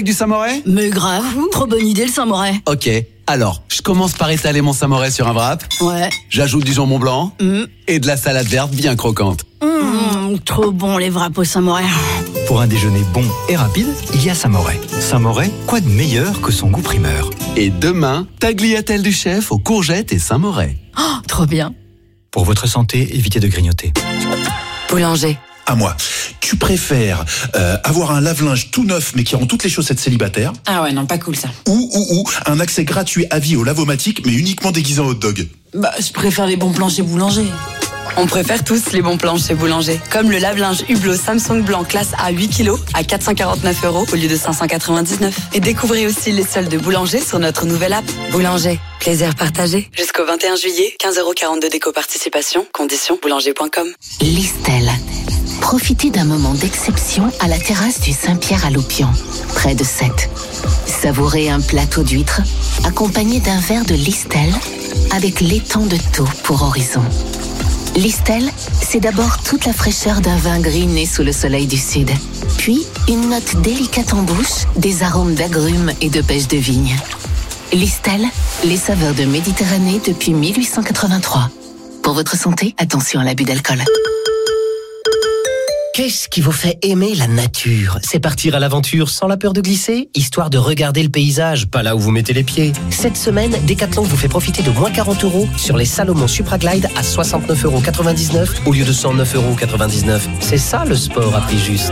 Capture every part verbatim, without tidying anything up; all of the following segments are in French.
du Saint-Moré ? Mais grave, trop bonne idée le Saint-Moré. Ok, alors, je commence par étaler mon Saint-Moré sur un wrap. Ouais. J'ajoute du jambon blanc Mmh. et de la salade verte bien croquante. Mmh, trop bon les wraps au Saint-Moré. Pour un déjeuner bon et rapide, il y a Saint-Moré. Saint-Moré, quoi de meilleur que son goût primeur ? Et demain, tagliatelle du chef aux courgettes et Saint-Moré. Oh, trop bien. Pour votre santé, évitez de grignoter. Boulanger. À moi. Tu préfères euh, avoir un lave-linge tout neuf mais qui rend toutes les chaussettes célibataires, Ah ouais, non, pas cool ça. ou, ou, ou un accès gratuit à vie au lavomatique mais uniquement déguisé en hot dog? Bah, je préfère les bons plans chez Boulanger. On préfère tous les bons plans chez Boulanger. Comme le lave-linge Hublot Samsung blanc classe A huit kilos à quatre cent quarante-neuf euros au lieu de cinq cent quatre-vingt-dix-neuf. Et découvrez aussi les soldes de Boulanger sur notre nouvelle app. Boulanger, plaisir partagé. Jusqu'au vingt et un juillet, quinze euros quarante-deux d'éco-participation. Conditions boulanger point com. Listel. Profitez d'un moment d'exception à la terrasse du Saint-Pierre à Loupian, près de Sète. Savourez un plateau d'huîtres accompagné d'un verre de Listel avec l'étang de Thau pour horizon. Listel, c'est d'abord toute la fraîcheur d'un vin gris né sous le soleil du sud. Puis, une note délicate en bouche, des arômes d'agrumes et de pêche de vigne. Listel, les saveurs de Méditerranée depuis mille huit cent quatre-vingt-trois. Pour votre santé, attention à l'abus d'alcool. Qu'est-ce qui vous fait aimer la nature ? C'est partir à l'aventure sans la peur de glisser, histoire de regarder le paysage, pas là où vous mettez les pieds. Cette semaine, Decathlon vous fait profiter de moins quarante euros sur les Salomon Supraglide à soixante-neuf euros quatre-vingt-dix-neuf au lieu de cent neuf euros quatre-vingt-dix-neuf. C'est ça le sport à prix juste.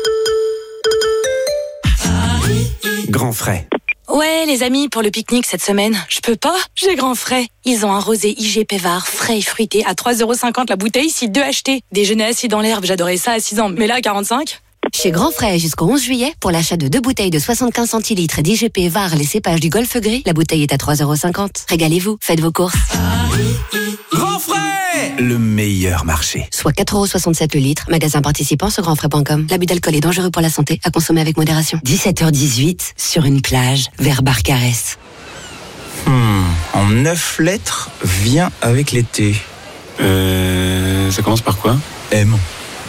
Grand frais. Ouais, les amis, pour le pique-nique cette semaine, je peux pas, j'ai grand frais. Ils ont un rosé I G Pévard frais et fruité à trois euros cinquante la bouteille, si deux achetés. Déjeuner assis dans l'herbe, j'adorais ça à six ans, mais là à quarante-cinq. Chez Grand Frais, jusqu'au onze juillet, pour l'achat de deux bouteilles de soixante-quinze centilitres d'I G P Var, les cépages du Golfe Gris, la bouteille est à trois euros cinquante. Régalez-vous, faites vos courses. Grand frais, le meilleur marché. Soit quatre euros soixante-sept le litre, magasin participant sur grand frais point com. L'abus d'alcool est dangereux pour la santé, à consommer avec modération. dix-sept heures dix-huit, sur une plage, vers Barcarès. Hmm, en neuf lettres, vient avec l'été. Euh, ça commence par quoi ? M. Moustique ?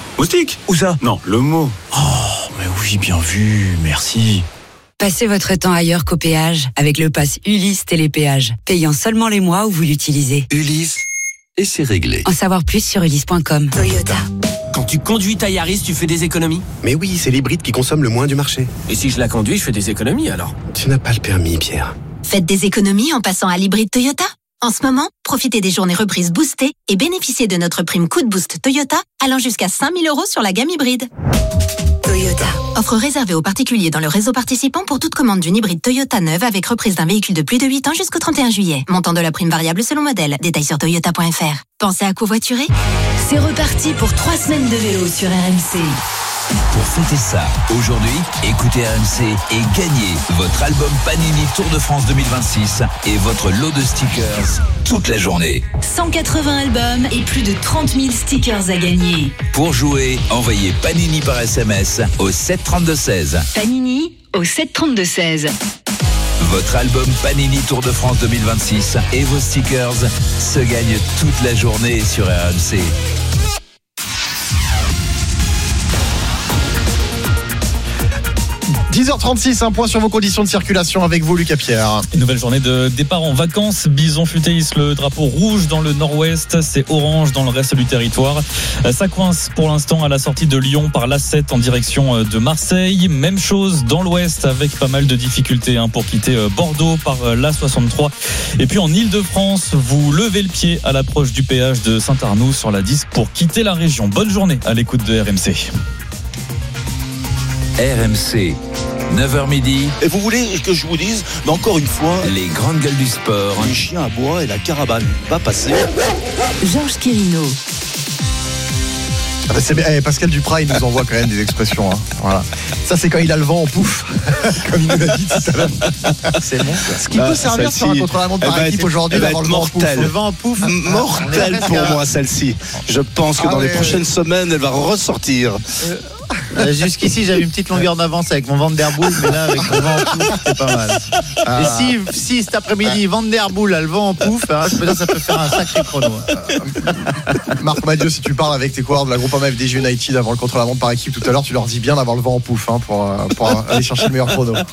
Où ça ? Non, le mot. Oh, mais oui, bien vu, merci. Passez votre temps ailleurs qu'au péage avec le pass Ulysse Télépéage, payant seulement les mois où vous l'utilisez. Ulysse, et c'est réglé. En savoir plus sur ulysse point com. Toyota. Quand tu conduis ta Yaris, tu fais des économies ? Mais oui, c'est l'hybride qui consomme le moins du marché. Et si je la conduis, je fais des économies alors ? Tu n'as pas le permis, Pierre. Faites des économies en passant à l'hybride Toyota. En ce moment, profitez des journées reprises boostées et bénéficiez de notre prime coup de boost Toyota allant jusqu'à cinq mille euros sur la gamme hybride. Toyota. Offre réservée aux particuliers dans le réseau participant pour toute commande d'une hybride Toyota neuve avec reprise d'un véhicule de plus de huit ans jusqu'au trente et un juillet. Montant de la prime variable selon modèle. Détails sur toyota point f r. Pensez à covoiturer ? C'est reparti pour trois semaines de vélo sur R M C. Pour fêter ça, aujourd'hui, écoutez R M C et gagnez votre album Panini Tour de France deux mille vingt-six et votre lot de stickers toute la journée. cent quatre-vingts albums et plus de trente mille stickers à gagner. Pour jouer, envoyez Panini par S M S au sept trente-deux seize. Panini au sept trente-deux seize. Votre album Panini Tour de France deux mille vingt-six et vos stickers se gagnent toute la journée sur R M C. dix heures trente-six, un point sur vos conditions de circulation avec vous, Lucas Pierre. Une nouvelle journée de départ en vacances. Bison Futé hisse le drapeau rouge dans le nord-ouest, c'est orange dans le reste du territoire. Ça coince pour l'instant à la sortie de Lyon par l'A sept en direction de Marseille. Même chose dans l'ouest avec pas mal de difficultés hein, pour quitter Bordeaux par l'A soixante-trois. Et puis en Ile-de-France, vous levez le pied à l'approche du péage de Saint-Arnoux sur la dix pour quitter la région. Bonne journée à l'écoute de R M C. R M C, neuf heures midi. Et vous voulez que je vous dise, mais encore une fois, les grandes gueules du sport. Les chiens à bois et la caravane va passer. Georges Quirino. Ah bah c'est bien. Eh, Pascal Duprat, il nous envoie quand même des expressions. Hein. Voilà. Ça, c'est quand il a le vent en pouf, comme il nous l'a dit tout à l'heure. C'est bon. Quoi. Ce qui peut ah, servir sur un contre-la-montre par équipe aujourd'hui, d'avoir le vent en pouf. Le vent en pouf, mortel pour moi, celle-ci. Je pense que ah, dans ouais, les prochaines ouais. semaines, elle va ressortir. Euh... Euh, jusqu'ici j'avais une petite longueur d'avance avec mon Van Der Boel, mais là avec le vent en pouf c'est pas mal. Ah. Et si, si cet après-midi Van Der Boel a le vent en pouf, hein, ça peut faire un sacré chrono. Marc Madieu, si tu parles avec tes coureurs de la Groupama F D J United avant le contre-la-montre par équipe tout à l'heure, tu leur dis bien d'avoir le vent en pouf hein, pour, pour aller chercher le meilleur chrono.